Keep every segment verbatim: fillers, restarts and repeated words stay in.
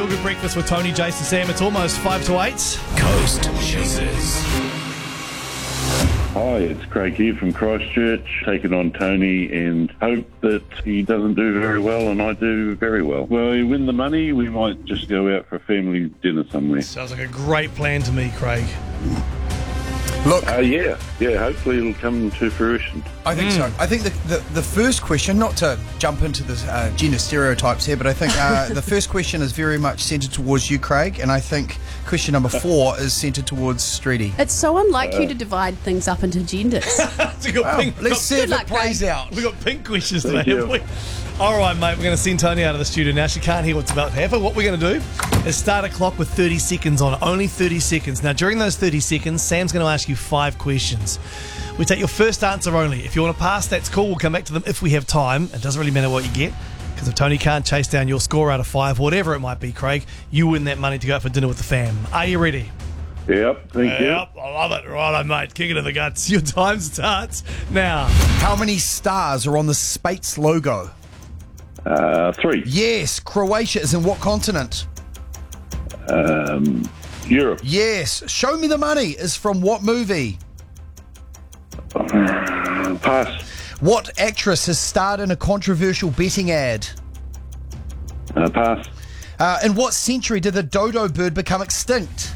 Feel Good Breakfast with Tony, Jason, Sam. It's almost five to eight. Coast Chasers. Hi, it's Craig here from Christchurch, taking on Tony and hope that he doesn't do very well and I do very well. Well, we win the money, we might just go out for a family dinner somewhere. Sounds like a great plan to me, Craig. Look, Uh, yeah, yeah, hopefully it'll come to fruition. I think so. I think the, the, the first question, not to jump into the uh, gender stereotypes here, but I think uh, the first question is very much centred towards you, Craig, and I think question number four is centred towards Streety. It's so unlike you to divide things up into genders. We got Well, pink, let's got- see if Good luck, it plays Craig. out. we got pink questions today, Thank you. haven't we? All right, mate, we're going to send Tony out of the studio now. She can't hear what's about to happen. What we're going to do is start a clock with thirty seconds on it. Only thirty seconds. Now, during those thirty seconds, Sam's going to ask you five questions. We take your first answer only. If you want to pass, that's cool. We'll come back to them if we have time. It doesn't really matter what you get, because if Tony can't chase down your score out of five, whatever it might be, Craig, you win that money to go out for dinner with the fam. Are you ready? Yep, thank you. Yep, I love it. Righto, mate. Kick it in the guts. Your time starts now. How many stars are on the Spates logo? Uh, three, Yes. Croatia is in what continent? um, Europe, Yes. Show Me the Money is from what movie? pass, What actress has starred in a controversial betting ad? uh, pass, Uh, in what century did the dodo bird become extinct?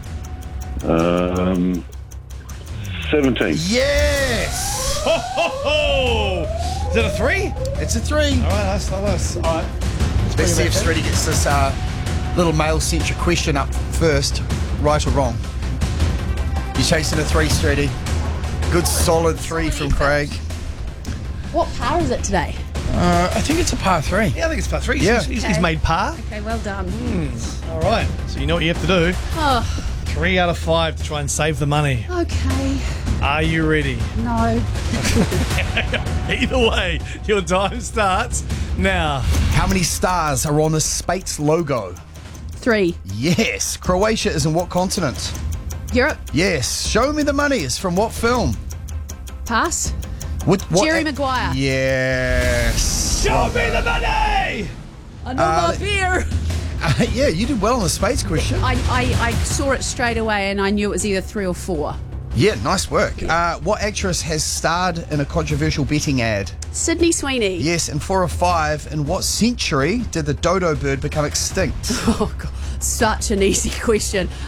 um, seventeen. Yes! Ho, ho, ho! Is it a three? It's a three. All right, nice, nice. All right. Let's see if Streety gets this uh, little male-centric question up first, right or wrong. You're chasing a three, Streety. Good solid three from Craig. What par is it today? Uh, I think it's a par three. Yeah, I think it's par three. Yeah. He's, he's, he's Okay. made par. Okay, well done. All right. So you know what you have to do. Oh, Three out of five to try and save the money. okay. Are you ready? No. Either way, your time starts now. How many stars are on the Spates logo? Three. Yes. Croatia is in what continent? Europe. Yes. Show Me the Money is from what film? Pass. What, what Jerry ac- Maguire. Yes. Show me the money! I know Uh, my beer. Uh, yeah, you did well on the Spates question. I, I, I saw it straight away and I knew it was either three or four. Yeah, nice work. Uh, what actress has starred in a controversial betting ad? Sydney Sweeney. Yes, and four or five. In what century did the dodo bird become extinct? Oh, God. Such an easy question.